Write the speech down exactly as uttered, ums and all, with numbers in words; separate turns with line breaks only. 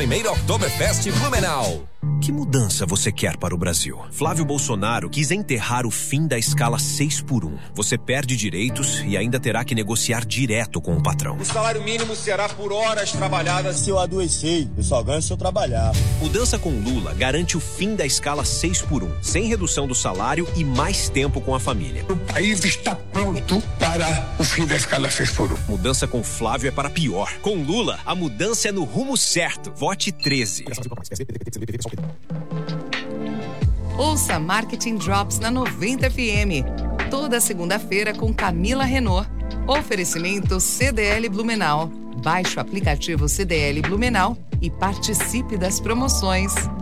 primeira Oktoberfest Blumenau.
Que mudança você quer para o Brasil? Flávio Bolsonaro quis enterrar o fim da escala seis por um. Você perde direitos e ainda terá que negociar direto com o patrão.
O salário mínimo será por horas trabalhadas.
Se eu adoecer, eu só ganho se eu trabalhar.
Mudança com Lula garante o fim da escala seis por um, sem redução do salário e mais tempo com a família.
O país está pronto para o fim da escala seis por um.
Mudança com Flávio é para pior. Com Lula, a mudança é no rumo certo. Vote treze.
Ouça Marketing Drops na noventa F M. Toda segunda-feira com Camila Renault. Oferecimento C D L Blumenau. Baixe o aplicativo C D L Blumenau e participe das promoções.